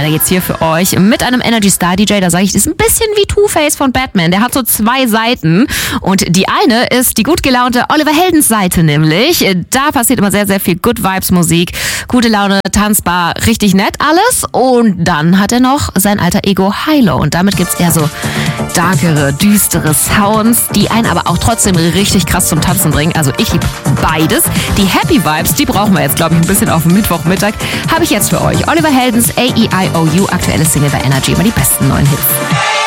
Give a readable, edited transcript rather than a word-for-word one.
weiter geht's hier für euch mit einem Energy Star DJ. Da sage ich, das ist ein bisschen wie Two-Face von Batman. Der hat so 2 Seiten und die eine ist die gut gelaunte Oliver Heldens Seite nämlich. Da passiert immer sehr, sehr viel Good Vibes Musik, gute Laune, tanzbar, richtig nett alles. Und dann hat er noch sein alter Ego Hilo und damit gibt's eher so darkere, düstere Sounds, die einen aber auch trotzdem richtig krass zum Tanzen bringen. Also ich liebe beides. Die Happy Vibes, die brauchen wir jetzt, glaube ich, ein bisschen auf Mittwochmittag. Habe ich jetzt für euch. Oliver Heldens A-E-I-O-U, aktuelle Single bei Energy, immer die besten neuen Hits.